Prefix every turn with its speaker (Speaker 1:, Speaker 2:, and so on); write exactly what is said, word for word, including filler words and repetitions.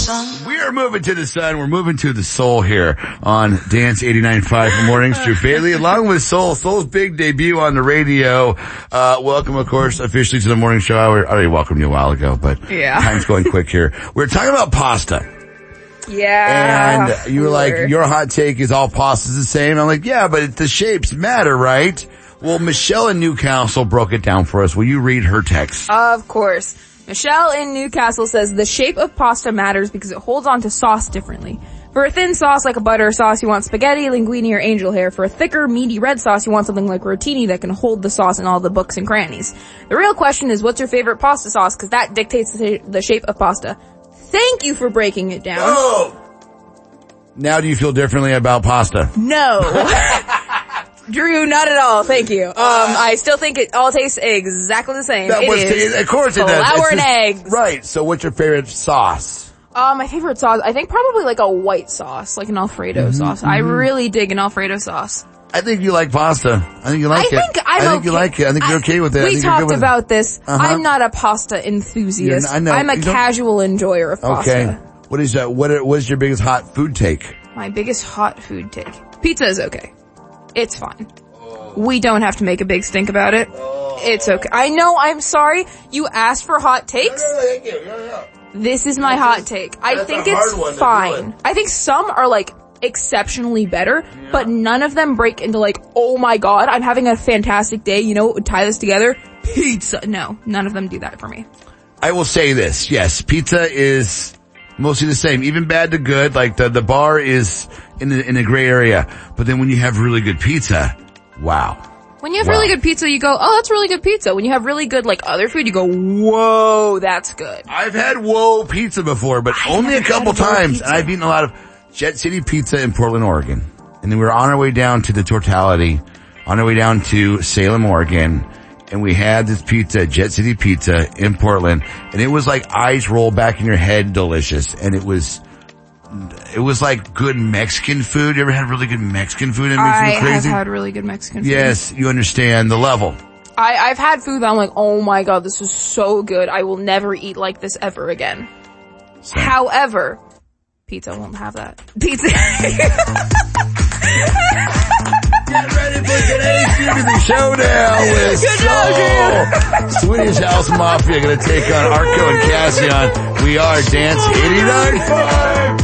Speaker 1: sun.
Speaker 2: We are moving to the sun. We're moving to the soul here on Dance eighty-nine point five Mornings. Drew Bailey, along with Soul. Soul's big debut on the radio. Uh, welcome, of course, officially to the morning show. I already welcomed you a while ago, but
Speaker 3: yeah.
Speaker 2: Time's going quick here. We're talking about pasta.
Speaker 3: Yeah.
Speaker 2: And you were like, your hot take is all pasta's the same. I'm like, yeah, but the shapes matter, right? Well, Michelle in Newcastle broke it down for us. Will you read her text?
Speaker 3: Of course. Michelle in Newcastle says the shape of pasta matters because it holds on to sauce differently. For a thin sauce like a butter sauce, you want spaghetti, linguine, or angel hair. For a thicker, meaty red sauce, you want something like rotini that can hold the sauce in all the books and crannies. The real question is, what's your favorite pasta sauce? Because that dictates the, the shape of pasta. Thank you for breaking it down.
Speaker 2: Oh! Now do you feel differently about pasta?
Speaker 3: No. Drew, not at all. Thank you. Um, I still think it all tastes exactly the same.
Speaker 2: That
Speaker 3: it
Speaker 2: was,
Speaker 3: is.
Speaker 2: Of course it does.
Speaker 3: Flour
Speaker 2: It's
Speaker 3: and
Speaker 2: just,
Speaker 3: eggs.
Speaker 2: Right. So what's your favorite sauce?
Speaker 3: Uh, my favorite sauce, I think probably like a white sauce, like an Alfredo mm-hmm, sauce. Mm-hmm. I really dig an Alfredo sauce.
Speaker 2: I think you like pasta. I think you like
Speaker 3: I
Speaker 2: it.
Speaker 3: Think I'm
Speaker 2: I think
Speaker 3: okay.
Speaker 2: you like it. I think you're
Speaker 3: I,
Speaker 2: okay with it.
Speaker 3: We
Speaker 2: I think
Speaker 3: talked
Speaker 2: you're good
Speaker 3: about this.
Speaker 2: Uh-huh.
Speaker 3: I'm not a pasta enthusiast.
Speaker 2: You're, I know.
Speaker 3: I'm a
Speaker 2: You
Speaker 3: casual enjoyer of pasta.
Speaker 2: Okay. What is that? What, what is your biggest hot food take?
Speaker 3: My biggest hot food take. Pizza is okay. It's fine. We don't have to make a big stink about it. It's okay. I know, I'm sorry. You asked for hot takes.
Speaker 2: No, no, thank you. No, no.
Speaker 3: This is my hot take. I think it's fine. I think some are like exceptionally better, yeah. but none of them break into like, oh my god, I'm having a fantastic day, you know what would tie this together? Pizza. No, none of them do that for me.
Speaker 2: I will say this, yes, pizza is mostly the same, even bad to good, like the, the bar is in the, in a gray area, but then when you have really good pizza, wow.
Speaker 3: When you have
Speaker 2: wow.
Speaker 3: really good pizza, you go, oh, that's really good pizza. When you have really good, like, other food, you go, whoa, that's good.
Speaker 2: I've had whoa pizza before, but
Speaker 3: I've
Speaker 2: only a couple times,
Speaker 3: pizza.
Speaker 2: and I've eaten a lot of Jet City Pizza in Portland, Oregon. And then we were on our way down to the Totality, on our way down to Salem, Oregon, and we had this pizza, Jet City Pizza in Portland, and it was like eyes roll back in your head delicious, and it was, it was like good Mexican food. You ever had really good Mexican food? It makes
Speaker 3: I
Speaker 2: me crazy.
Speaker 3: have had really good Mexican food.
Speaker 2: Yes, you understand the level.
Speaker 3: I, I've had food that I'm like, oh my god, this is so good. I will never eat like this ever again.
Speaker 2: So.
Speaker 3: However, pizza won't have that. Pizza.
Speaker 2: Get ready for today's Stevie Showdown with
Speaker 3: Good
Speaker 2: Soul. Swedish House Mafia going to take on Arco and Cassion. We are Dance eighty-nine point five.